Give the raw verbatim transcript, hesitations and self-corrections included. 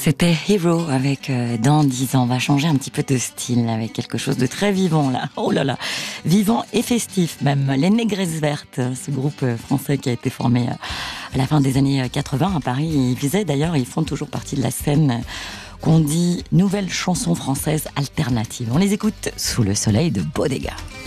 C'était Hero avec euh, Dans dix ans. On va changer un petit peu de style avec quelque chose de très vivant là. Oh là là, vivant et festif même. Les Négresses Vertes, ce groupe français qui a été formé à la fin des années quatre-vingts à Paris. Ils faisaient d'ailleurs, ils font toujours partie de la scène qu'on dit nouvelle chanson française alternative. On les écoute sous le soleil de Bodega.